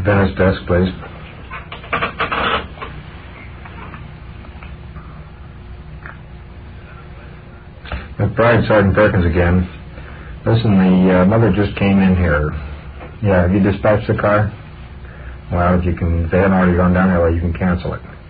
Venice desk, please. McBride, Sergeant Perkins again. Listen, the mother just came in here. Yeah, have you dispatched the car? Well, if they haven't already gone down there, well, you can cancel it.